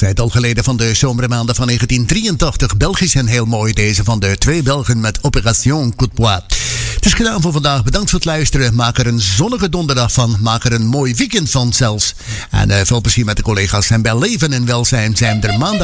zei het al geleden van de zomermaanden van 1983. Belgisch en heel mooi, deze van de twee Belgen met Opération Coup de Poing. Het is gedaan voor vandaag. Bedankt voor het luisteren. Maak er een zonnige donderdag van. Maak er een mooi weekend van zelfs. En veel plezier met de collega's. En bij Leven en Welzijn zijn er maandag